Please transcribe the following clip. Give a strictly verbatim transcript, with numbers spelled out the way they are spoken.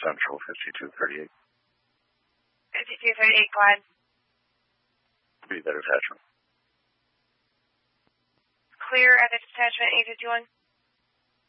Central, fifty-two thirty-eight. fifty-two thirty-eight, go ahead. Be that attachment. Clear at the detachment, eight fifty-one.